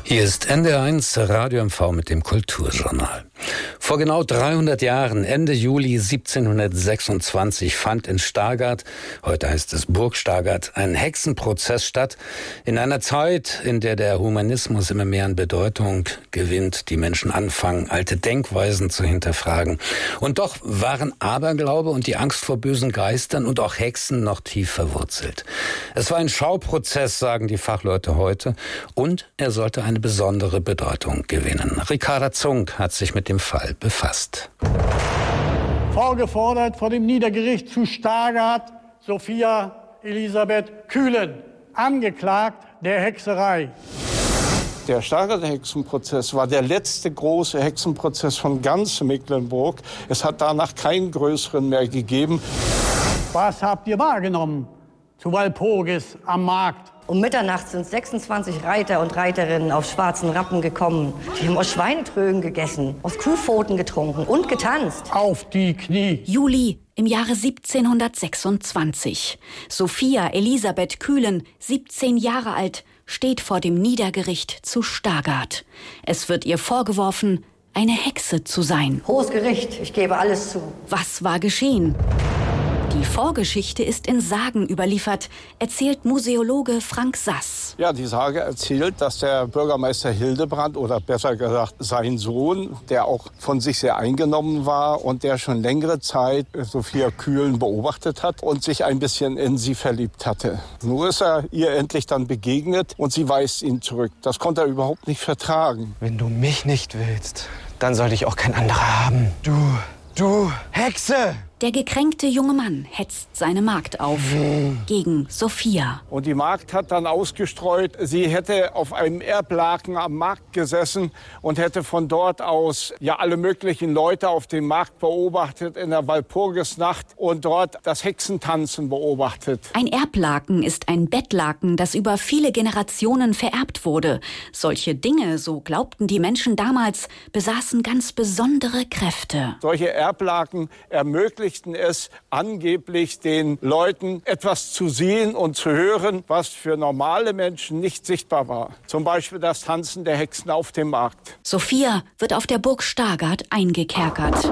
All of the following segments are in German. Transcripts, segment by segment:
Hier ist NDR1 Radio MV mit dem Kulturjournal. Vor genau 300 Jahren, Ende Juli 1726, fand in Stargard, heute heißt es Burg Stargard, ein Hexenprozess statt. In einer Zeit, in der der Humanismus immer mehr an Bedeutung gewinnt, die Menschen anfangen, alte Denkweisen zu hinterfragen. Und doch waren Aberglaube und die Angst vor bösen Geistern und auch Hexen noch tief verwurzelt. Es war ein Schauprozess, sagen die Fachleute heute, und er sollte eine besondere Bedeutung gewinnen. Ricarda Zunk hat sich mit dem Fall befasst. Vorgefordert vor dem Niedergericht zu Stargard Sophia Elisabeth Kühlen, angeklagt der Hexerei. Der Stargarder Hexenprozess war der letzte große Hexenprozess von ganz Mecklenburg. Es hat danach keinen größeren mehr gegeben. Was habt ihr wahrgenommen zu Walpurgis am Markt? Um Mitternacht sind 26 Reiter und Reiterinnen auf schwarzen Rappen gekommen. Die haben aus Schweinetrögen gegessen, aus Kuhpfoten getrunken und getanzt. Auf die Knie. Juli im Jahre 1726. Sophia Elisabeth Kühlen, 17 Jahre alt, steht vor dem Niedergericht zu Stargard. Es wird ihr vorgeworfen, eine Hexe zu sein. Hohes Gericht, ich gebe alles zu. Was war geschehen? Die Vorgeschichte ist in Sagen überliefert, erzählt Museologe Frank Sass. Ja, die Sage erzählt, dass der Bürgermeister Hildebrand, oder besser gesagt sein Sohn, der auch von sich sehr eingenommen war und der schon längere Zeit Sophia Kühlen beobachtet hat und sich ein bisschen in sie verliebt hatte. Nur ist er ihr endlich dann begegnet und sie weist ihn zurück. Das konnte er überhaupt nicht vertragen. Wenn du mich nicht willst, dann soll ich auch kein anderer haben. Du Hexe! Der gekränkte junge Mann hetzt seine Magd auf gegen Sophia. Und die Magd hat dann ausgestreut, sie hätte auf einem Erblaken am Markt gesessen und hätte von dort aus alle möglichen Leute auf dem Markt beobachtet in der Walpurgisnacht und dort das Hexentanzen beobachtet. Ein Erblaken ist ein Bettlaken, das über viele Generationen vererbt wurde. Solche Dinge, so glaubten die Menschen damals, besaßen ganz besondere Kräfte. Solche Erblaken ermöglichen es angeblich den Leuten etwas zu sehen und zu hören, was für normale Menschen nicht sichtbar war. Zum Beispiel das Tanzen der Hexen auf dem Markt. Sophia wird auf der Burg Stargard eingekerkert.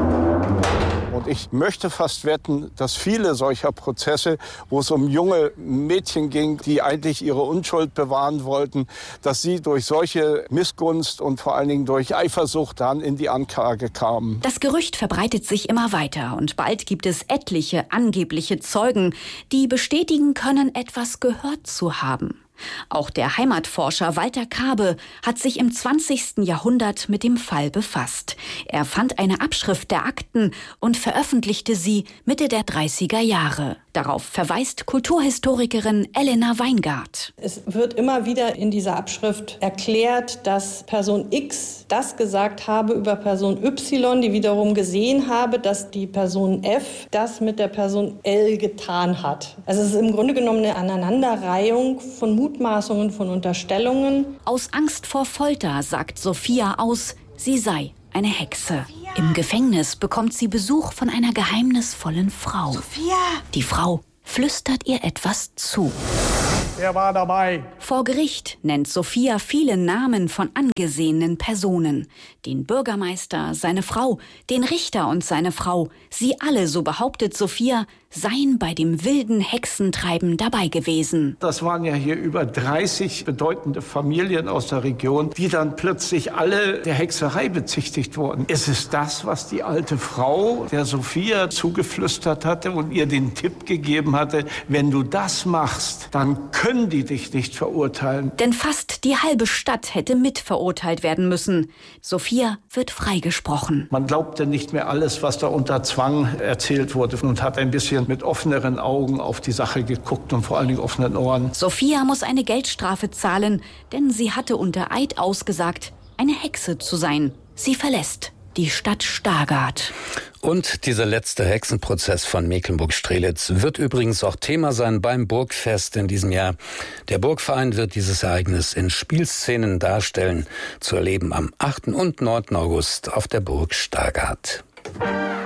Und ich möchte fast wetten, dass viele solcher Prozesse, wo es um junge Mädchen ging, die eigentlich ihre Unschuld bewahren wollten, dass sie durch solche Missgunst und vor allen Dingen durch Eifersucht dann in die Anklage kamen. Das Gerücht verbreitet sich immer weiter und bald gibt es etliche angebliche Zeugen, die bestätigen können, etwas gehört zu haben. Auch der Heimatforscher Walter Kabe hat sich im 20. Jahrhundert mit dem Fall befasst. Er fand eine Abschrift der Akten und veröffentlichte sie Mitte der 30er Jahre. Darauf verweist Kulturhistorikerin Elena Weingart. Es wird immer wieder in dieser Abschrift erklärt, dass Person X das gesagt habe über Person Y, die wiederum gesehen habe, dass die Person F das mit der Person L getan hat. Also es ist im Grunde genommen eine Aneinanderreihung von Mutmaßungen, von Unterstellungen. Aus Angst vor Folter sagt Sophia aus, sie sei eine Hexe. Im Gefängnis bekommt sie Besuch von einer geheimnisvollen Frau. Sophia! Die Frau flüstert ihr etwas zu. Wer war dabei? Vor Gericht nennt Sophia viele Namen von angesehenen Personen. Den Bürgermeister, seine Frau, den Richter und seine Frau. Sie alle, so behauptet Sophia, seien bei dem wilden Hexentreiben dabei gewesen. Das waren ja hier über 30 bedeutende Familien aus der Region, die dann plötzlich alle der Hexerei bezichtigt wurden. Es ist das, was die alte Frau der Sophia zugeflüstert hatte und ihr den Tipp gegeben hatte, wenn du das machst, dann können die dich nicht verurteilen. Denn fast die halbe Stadt hätte mitverurteilt werden müssen. Sophia wird freigesprochen. Man glaubte nicht mehr alles, was da unter Zwang erzählt wurde und hat ein bisschen mit offeneren Augen auf die Sache geguckt und vor allen Dingen offenen Ohren. Sophia muss eine Geldstrafe zahlen, denn sie hatte unter Eid ausgesagt, eine Hexe zu sein. Sie verlässt die Stadt Stargard. Und dieser letzte Hexenprozess von Mecklenburg-Strelitz wird übrigens auch Thema sein beim Burgfest in diesem Jahr. Der Burgverein wird dieses Ereignis in Spielszenen darstellen, zu erleben am 8. und 9. August auf der Burg Stargard.